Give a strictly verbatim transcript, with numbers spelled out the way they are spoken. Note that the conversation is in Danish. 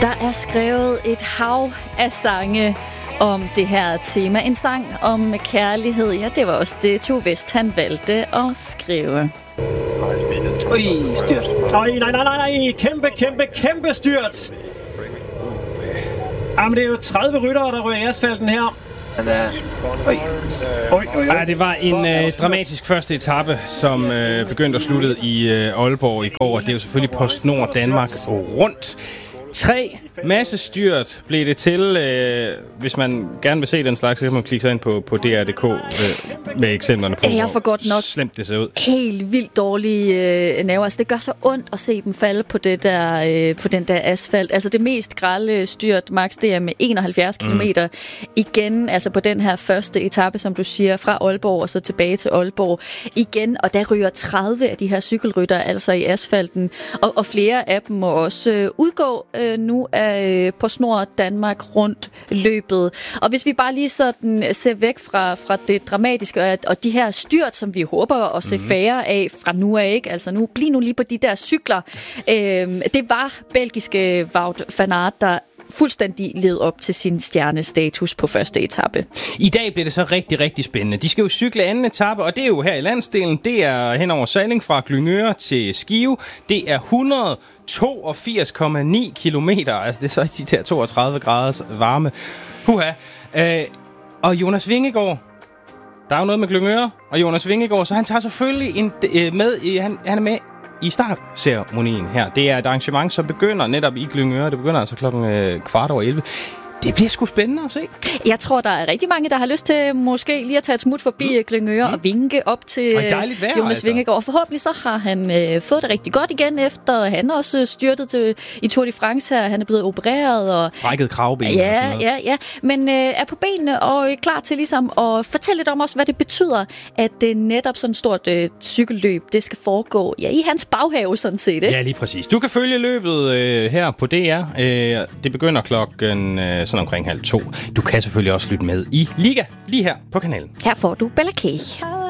Der er skrevet et hav af sange om det her tema. En sang om kærlighed, ja, det var også det, Tue West han valgte at skrive. Ui, styrt. Øj, nej, nej, nej, nej, kæmpe, kæmpe, kæmpe styrt. Jamen, det er jo tredive ryttere, der ryger i asfalten her. Han er... Oj. Oj, oj, oj. Ja, det var en øh, dramatisk første etape, som øh, begyndte og sluttede i øh, Aalborg i går. Det er jo selvfølgelig PostNord Danmark rundt. Tre massestyrt blev det til. Øh, hvis man gerne vil se den slags, så kan man klikke sig ind på, på D R punktum d k øh, med eksemplerne på, Jeg får godt nok slemt det ser ud. Helt vildt dårlige øh, nerver. Altså, det gør så ondt at se dem falde på, det der, øh, på den der asfalt. Altså det mest grelle styrt, Max, det er med enoghalvfjerds kilometer. Igen, altså på den her første etape, som du siger, fra Aalborg og så tilbage til Aalborg. Igen, og der ryger tredive af de her cykelrytter altså i asfalten. Og, og flere af dem må også øh, udgå øh, nu af PostNord Danmark rundt løbet. Og hvis vi bare lige sådan ser væk fra, fra det dramatiske og, og de her styrt, som vi håber at se mm-hmm. færre af fra nu af, ikke? Altså nu, bliv nu lige på de der cykler. Øhm, det var belgiske Wout van Aert, der fuldstændig led op til sin stjernestatus på første etape. I dag bliver det så rigtig, rigtig spændende. De skal jo cykle anden etape, og det er jo her i landsdelen. Det er hen over Salling fra Glyngøre til Skive. Det er et hundrede og toogfirs komma ni kilometer. Altså det er så de der toogtredive graders varme. Puha. Øh, og Jonas Vingegaard, der er jo noget med Glyngøre, og Jonas Vingegaard, så han tager selvfølgelig en, øh, med, i, han, han er med i startceremonien her. Det er et arrangement, som begynder netop i Glyngøre. Det begynder altså klokken øh, kvart over elleve. Det bliver sgu spændende at se. Jeg tror, der er rigtig mange, der har lyst til måske lige at tage et smut forbi mm. Glyngøre mm. og vinke op til vejr, Jonas altså. Vingegaard. Forhåbentlig så har han øh, fået det rigtig godt igen, efter han også styrtet til, i Tour de France her. Han er blevet opereret. Og brækket kravben. Ja, og sådan noget. ja, ja. Men øh, er på benene og er klar til ligesom at fortælle lidt om også, hvad det betyder, at det netop sådan et stort øh, cykelløb, det skal foregå ja, i hans baghave sådan set. Ikke? Ja, lige præcis. Du kan følge løbet øh, her på D R. Øh, det begynder klokken øh, sådan omkring halv to. Du kan selvfølgelig også lytte med i Liga, lige her på kanalen. Her får du Bella K.